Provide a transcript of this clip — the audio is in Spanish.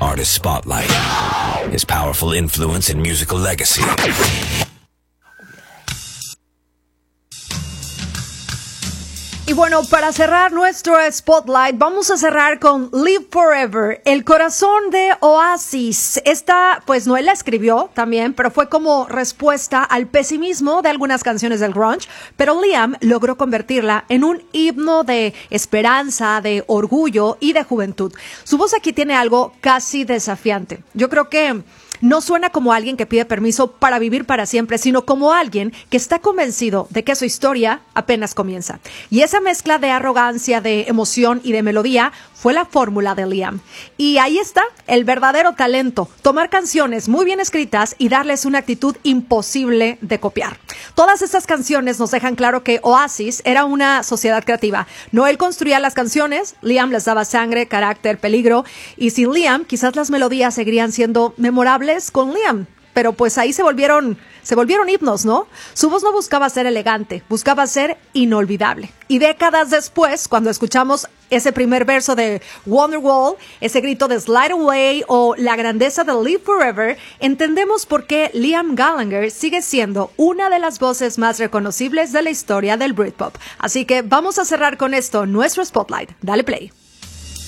artist spotlight, his powerful influence and musical legacy. Y bueno, para cerrar nuestro Spotlight, vamos a cerrar con Live Forever, el corazón de Oasis. Esta, pues no él la escribió también, pero fue como respuesta al pesimismo de algunas canciones del grunge, pero Liam logró convertirla en un himno de esperanza, de orgullo y de juventud. Su voz aquí tiene algo casi desafiante. Yo creo que no suena como alguien que pide permiso para vivir para siempre, sino como alguien que está convencido de que su historia apenas comienza. Y esa mezcla de arrogancia, de emoción y de melodía fue la fórmula de Liam. Y ahí está el verdadero talento, tomar canciones muy bien escritas y darles una actitud imposible de copiar. Todas estas canciones nos dejan claro que Oasis era una sociedad creativa. No él construía las canciones, Liam les daba sangre, carácter, peligro, y sin Liam quizás las melodías seguirían siendo memorables con Liam, pero pues ahí se volvieron himnos, ¿no? Su voz no buscaba ser elegante, buscaba ser inolvidable. Y décadas después, cuando escuchamos ese primer verso de Wonderwall, ese grito de Slide Away o la grandeza de Live Forever, entendemos por qué Liam Gallagher sigue siendo una de las voces más reconocibles de la historia del Britpop. Así que vamos a cerrar con esto nuestro Spotlight. Dale play.